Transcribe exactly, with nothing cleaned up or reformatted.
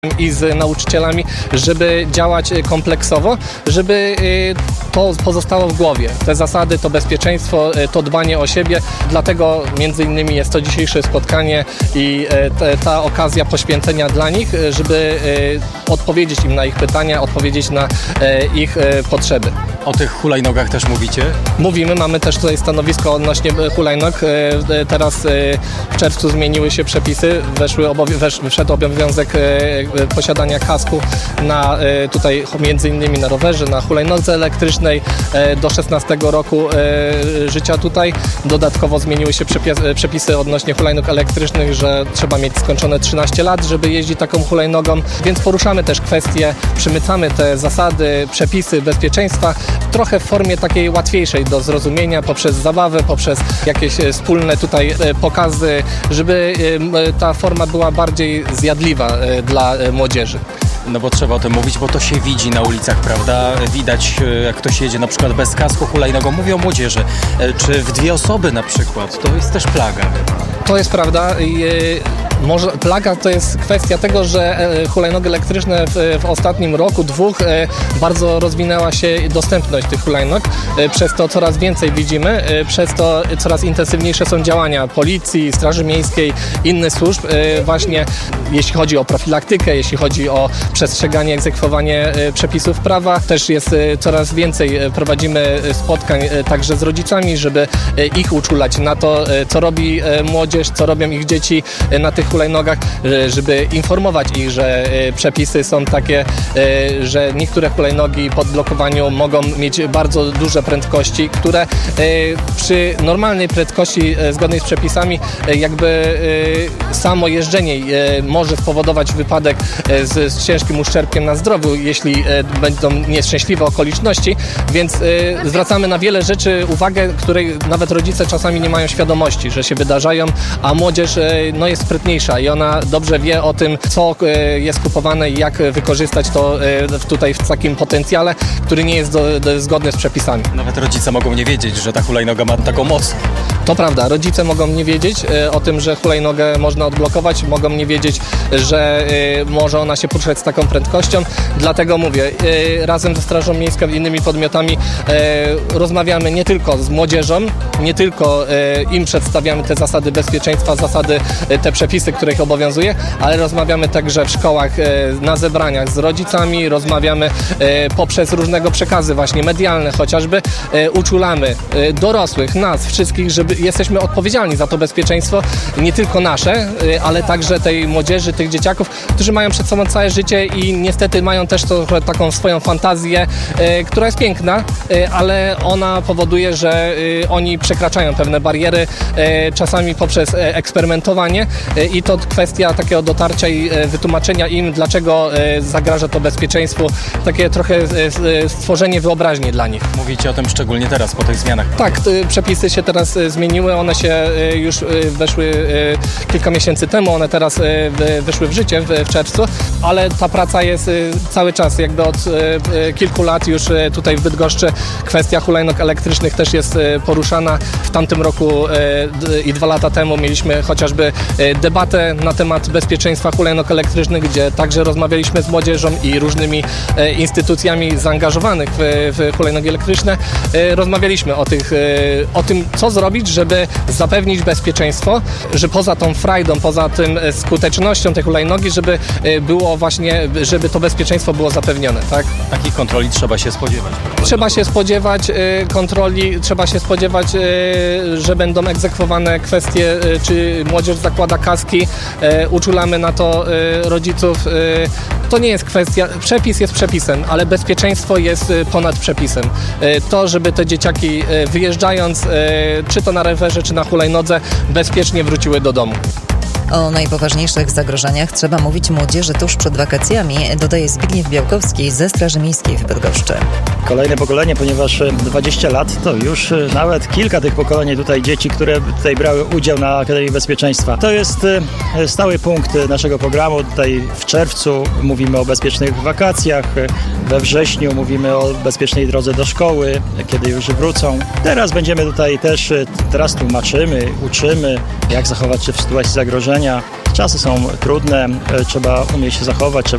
i z nauczycielami, żeby działać kompleksowo, żeby to pozostało w głowie. Te zasady, to bezpieczeństwo, to dbanie o siebie. Dlatego między innymi jest to dzisiejsze spotkanie i te, ta okazja poświęcenia dla nich, żeby odpowiedzieć im na ich pytania, odpowiedzieć na ich potrzeby. O tych hulajnogach też mówicie? Mówimy, mamy też tutaj stanowisko odnośnie hulajnog. Teraz w czerwcu zmieniły się przepisy, weszły obowią- wesz- wszedł obowiązek posiadania kasku na tutaj między innymi na rowerze, na hulajnodze elektrycznej do szesnastego roku życia tutaj. Dodatkowo zmieniły się przepis- przepisy odnośnie hulajnóg elektrycznych, że trzeba mieć skończone trzynaście lat, żeby jeździć taką hulajnogą, więc poruszamy też kwestie, przymycamy te zasady, przepisy bezpieczeństwa trochę w formie takiej łatwiejszej do zrozumienia, poprzez zabawę, poprzez jakieś wspólne tutaj pokazy, żeby ta forma była bardziej zjadliwa dla młodzieży. No bo trzeba o tym mówić, bo to się widzi na ulicach, prawda? Widać, jak ktoś jedzie na przykład bez kasku hulajnogą. Mówię o młodzieży. Czy w dwie osoby na przykład? To jest też plaga. To jest prawda. Może plaga to jest kwestia tego, że hulajnogi elektryczne w, w ostatnim roku, dwóch bardzo rozwinęła się dostępność tych hulajnog. Przez to coraz więcej widzimy, przez to coraz intensywniejsze są działania policji, straży miejskiej, innych służb. Właśnie jeśli chodzi o profilaktykę, jeśli chodzi o przestrzeganie, egzekwowanie przepisów prawa. Też jest coraz więcej, prowadzimy spotkań także z rodzicami, żeby ich uczulać na to, co robi młodzież, co robią ich dzieci na tych hulajnogach, żeby informować ich, że przepisy są takie, że niektóre hulajnogi po blokowaniu mogą mieć bardzo duże prędkości, które przy normalnej prędkości zgodnej z przepisami jakby samo jeżdżenie może spowodować wypadek z, z ciężkim uszczerbkiem na zdrowiu, jeśli będą nieszczęśliwe okoliczności, więc zwracamy na wiele rzeczy uwagę, której nawet rodzice czasami nie mają świadomości, że się wydarzają, a młodzież no, jest sprytniejsza i ona dobrze wie o tym, co jest kupowane i jak wykorzystać to tutaj w takim potencjale, który nie jest do, do, zgodny z przepisami. Nawet rodzice mogą nie wiedzieć, że ta hulajnoga ma taką moc. To prawda, rodzice mogą nie wiedzieć o tym, że hulajnogę można odblokować, mogą nie wiedzieć, że może ona się poruszać z taką prędkością. Dlatego mówię, razem ze Strażą Miejską i innymi podmiotami rozmawiamy nie tylko z młodzieżą, nie tylko im przedstawiamy te zasady bezpieczeństwa, zasady, te przepisy, które ich obowiązuje, ale rozmawiamy także w szkołach, na zebraniach z rodzicami, rozmawiamy poprzez różnego przekazy właśnie medialne chociażby, uczulamy dorosłych, nas, wszystkich, żeby jesteśmy odpowiedzialni za to bezpieczeństwo, nie tylko nasze, ale także tej młodzieży, tych dzieciaków, którzy mają przed sobą całe życie i niestety mają też to, taką swoją fantazję, która jest piękna, ale ona powoduje, że oni przekraczają pewne bariery, czasami poprzez eksperymentowanie i to kwestia takiego dotarcia i wytłumaczenia im, dlaczego zagraża to bezpieczeństwu, takie trochę stworzenie wyobraźni dla nich. Mówicie o tym szczególnie teraz, po tych zmianach. Tak, przepisy się teraz zmieniły, one się już weszły kilka miesięcy temu, one teraz weszły w życie w czerwcu, ale ta praca jest cały czas, jakby od kilku lat już tutaj w Bydgoszczy kwestia hulajnog elektrycznych też jest poruszana. W tamtym roku i dwa lata temu mieliśmy chociażby debatę na temat bezpieczeństwa hulajnog elektrycznych, gdzie także rozmawialiśmy z młodzieżą i różnymi instytucjami zaangażowanych w, w hulajnogi elektryczne. Rozmawialiśmy o, tych, o tym, co zrobić, żeby zapewnić bezpieczeństwo, że poza tą frajdą, poza tym skutecznością tej hulajnogi, żeby było właśnie, żeby to bezpieczeństwo było zapewnione, tak? Takich kontroli trzeba się spodziewać. Trzeba się spodziewać kontroli, trzeba się spodziewać, że będą egzekwowane kwestie, czy młodzież zakłada kaski, uczulamy na to rodziców. To nie jest kwestia, przepis jest przepisem, ale bezpieczeństwo jest ponad przepisem. To, żeby te dzieciaki wyjeżdżając, czy to na rowerze, czy na hulajnodze, bezpiecznie wróciły do domu. O najpoważniejszych zagrożeniach trzeba mówić młodzieży tuż przed wakacjami, dodaje Zbigniew Białkowski ze Straży Miejskiej w Bydgoszczy. Kolejne pokolenie, ponieważ dwadzieścia lat to już nawet kilka tych pokoleń tutaj dzieci, które tutaj brały udział na Akademii Bezpieczeństwa. To jest stały punkt naszego programu. Tutaj w czerwcu mówimy o bezpiecznych wakacjach, we wrześniu mówimy o bezpiecznej drodze do szkoły, kiedy już wrócą. Teraz będziemy tutaj też, teraz tłumaczymy, uczymy, jak zachować się w sytuacji zagrożenia. Czasy są trudne, trzeba umieć się zachować, trzeba